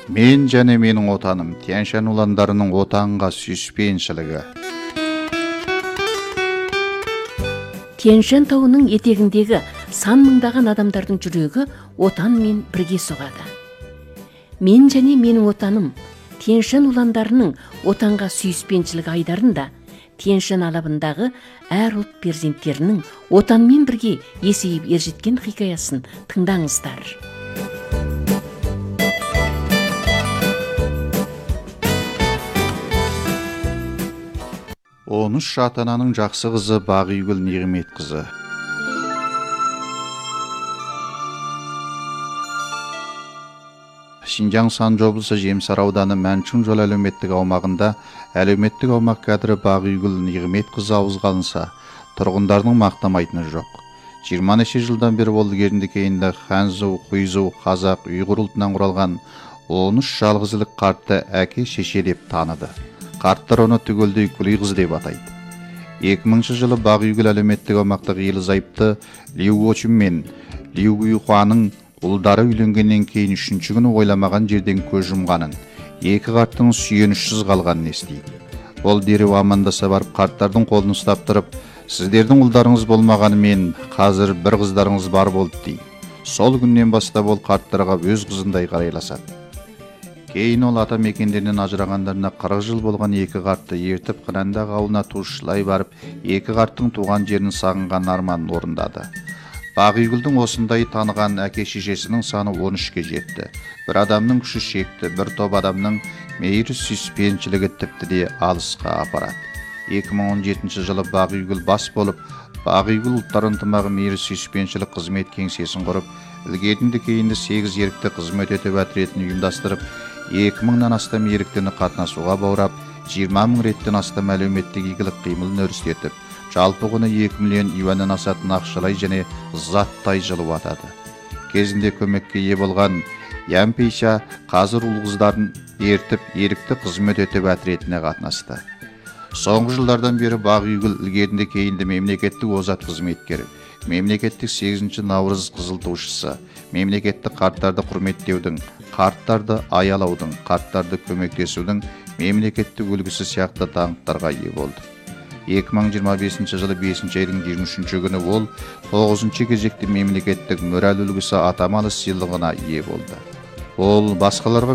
Мен және менің отаным, Тянь-Шань уландарының отанға сүйіспеншілігі. Тянь-Шань тауының етегіндегі сан мыңдаған адамдардың жүрегі отанмен бірге соғады. Мен және менің отаным, Тянь-Шань уландарының отанға сүйіспеншілігі айдарында Тянь-Шань алабындағы әр ұлт перзенттерінің отанмен бірге есейіп ержеткен хикаясын тыңдаңыздар. 13 ата-ананың жақсы қызы Бағигүл Нығмет қызы. Шинжаң Санжы облысы Жемсар ауданы Мәнчун жол әлеуметтік аумағында әлеуметтік аумақ кадры Бағигүл Нығмет қызы ауызға алынса, тұрғындардың мақтамайтыны жоқ. 20 неше жылдан бері ол ілгерінде кейінді ханзу, хуйзу, қазақ, ұйғыр ұлтынан құралған 13 жалғызылық қартты әке шеше деп таныды. Қарттар оны түгелдей күлей қыз деп атайды. 2000 жылы Бағигүл әлеуметтік аумақтағы ерлі-зайыпты Лиу Очун мен Лиу Гуйхуаның ұлдары үйленгеннен кейін 3-ші күні ойламаған жерден көз жұмғанын, екі қарттың сүйенішсіз қалғанын естиді. Ол дереу амандаса барып қарттардың қолын ұстап тұрып, сіздердің ұлдарыңыз болмағанымен қазір бір қыздарыңыз бар болды дейді. Сол күннен бастап ол қарттарға өз қызындай қарайласады. Кейін ол ата мекендерінен ажырағандарына 40 жыл болған екі қартты ертіп Қырандағы ауылына туысшылай барып, екі қарттың туған жерін сағынған арманын орындады. Бағигүлдің осындай таныған әке шешесінің саны 13-ке жетті. Бір адамның күші шекті, бір топ адамның мейірі сүйіспеншілігі тіпті де алысқа апарады. 2017 жылы Бағигүл бас болып, Бағигүл ұлттар ынтымағы мейірі сүйіспеншілік қызмет кеңсесін құрып, ілгерінде кейінді 8 ерікті қызмет өтеп әтретін ұйымдастырып, 2000-нан астам еріктіні қатынасуға баурап, 20 мың реттен астам әлеуметтік игілік қимылын өрістетіп, жалпы құны 2 миллион юаннан асатын ақшалай және заттай жылу атады. Кезінде көмекке ие болған Ямпейша қазір ұл қыздарын ертіп, ерікті қызмет өтеп әтіретіне қатынасты. Соңғы жылдардан бері Бағигүл ілгерінде кейінді мемлекеттік озат қызметкері, мемлекеттік 8-ші наурыз қызылтушысы, мемлекеттік қарттарды құрметтеудің, қарттарды аялаудың, қарттарды көмектесудің мемлекеттік үлгісі сияқты даңқтарға ие болды. 2025 жылы 5-ші айдың 23-ші күні ол 9-ші кезекте мемлекеттік мөрәл үлгісі атамалы сыйлығына ие болды. Ол басқаларға